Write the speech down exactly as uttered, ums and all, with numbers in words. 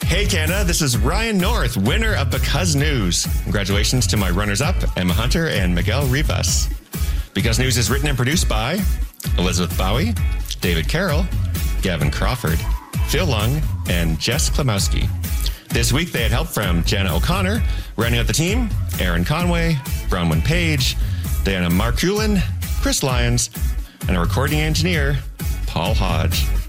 Hey Canada, this is Ryan North, winner of Because News. Congratulations to my runners-up, Emma Hunter and Miguel Rivas. Because News is written and produced by Elizabeth Bowie, David Carroll, Gavin Crawford, Phil Lung, and Jess Klimowski. This week they had help from Jana O'Connor, rounding out the team, Aaron Conway, Bronwyn Page, Diana Markulin, Chris Lyons, and a recording engineer, Paul Hodge.